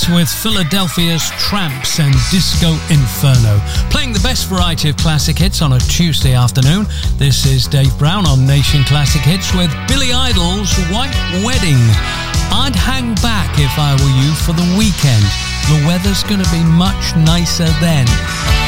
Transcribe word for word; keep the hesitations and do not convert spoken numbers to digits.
Smiths with Philadelphia's Tramps and Disco Inferno. Playing the best variety of classic hits on a Tuesday afternoon. This is Dave Brown on Nation Classic Hits with Billy Idol's White Wedding. I'd hang back if I were you for the weekend. The weather's going to be much nicer then.